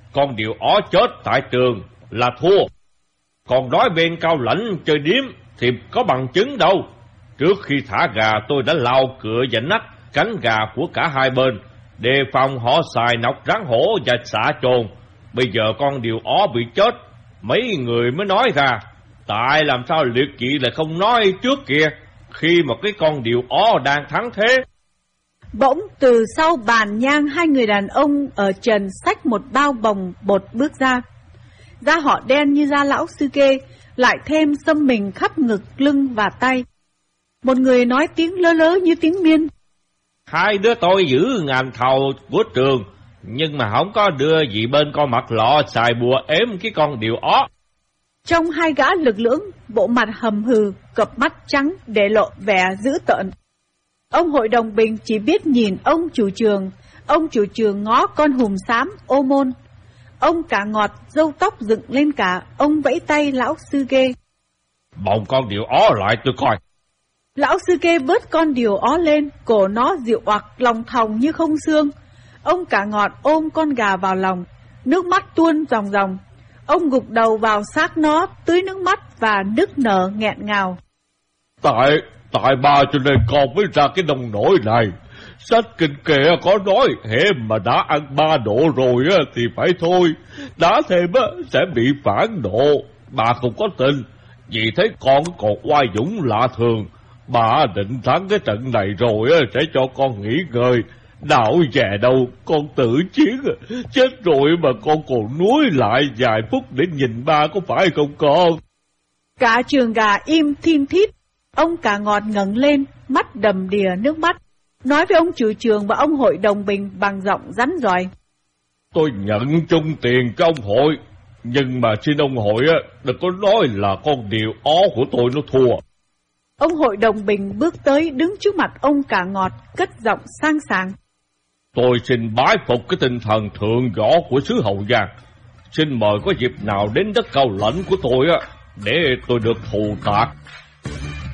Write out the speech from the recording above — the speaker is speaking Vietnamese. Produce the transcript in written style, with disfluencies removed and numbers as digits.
Con điều ó chết tại trường là thua. Còn nói bên cao lãnh chơi điếm thì có bằng chứng đâu. Trước khi thả gà tôi đã lau cửa và nách cánh gà của cả hai bên, đề phòng họ xài nọc rắn hổ và xạ chồn. Bây giờ con điều ó bị chết, mấy người mới nói ra. Tại làm sao liệt kỵ lại không nói trước kìa, khi mà cái con điều ó đang thắng thế. Bỗng từ sau bàn nhang, hai người đàn ông ở trần xách một bao bồng bột bước ra. Da họ đen như da lão sư kê, lại thêm xâm mình khắp ngực, lưng và tay. Một người nói tiếng lớ lớ như tiếng Miên. Hai đứa tôi giữ ngành thầu của trường, nhưng mà không có đưa gì bên con mặt lọ xài bùa ếm cái con điều ó. Trong hai gã lực lưỡng, bộ mặt hầm hừ, cặp mắt trắng để lộ vẻ dữ tợn. Ông hội đồng bình chỉ biết nhìn ông chủ trường ngó con hùm xám ô môn. Ông cả ngọt, râu tóc dựng lên cả, ông vẫy tay lão sư kê. Bồng con điều ó lại tôi coi. Lão sư kê bớt con điều ó lên, cổ nó dịu oặc, lòng thòng như không xương. Ông cả ngọt ôm con gà vào lòng, nước mắt tuôn ròng ròng. Ông gục đầu vào xác nó, tưới nước mắt và nức nở nghẹn ngào. Tại ba cho nên con mới ra cái nông nổi này. Sách kinh kệ có nói, hễ mà đã ăn 3 độ rồi thì phải thôi. Đá thêm sẽ bị phản độ. Bà không có tin, vì thấy con còn oai dũng lạ thường. Bà định thắng cái trận này rồi sẽ cho con nghỉ ngơi. Đạo về đâu, con tự chiến. Chết rồi mà con còn nuối lại vài phút để nhìn ba có phải không con? Cả trường gà im thin thít. Ông cả ngọt ngẩng lên, mắt đầm đìa nước mắt, nói với ông chủ trường và ông hội đồng bình bằng giọng rắn rỏi. Tôi nhận chung tiền cho ông hội, nhưng mà xin ông hội đừng có nói là con điều ó của tôi nó thua. Ông hội đồng bình bước tới đứng trước mặt ông cả ngọt, cất giọng sang sảng. Tôi xin bái phục cái tinh thần thượng võ của xứ Hậu Giang. Xin mời có dịp nào đến đất cao lãnh của tôi để tôi được thù tạc.